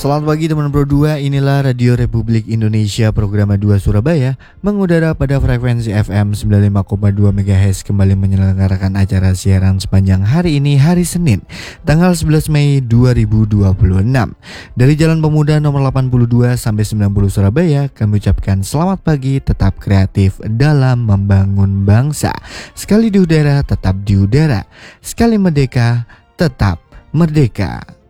Selamat pagi teman Pro 2, inilah Radio Republik Indonesia Program 2 Surabaya mengudara pada frekuensi FM 95,2 MHz kembali menyelenggarakan acara siaran sepanjang hari ini, hari Senin, tanggal 11 Mei 2026. Dari Jalan Pemuda nomor 82 sampai 90 Surabaya, kami ucapkan selamat pagi, tetap kreatif dalam membangun bangsa. Sekali di udara, tetap di udara. Sekali merdeka, tetap merdeka.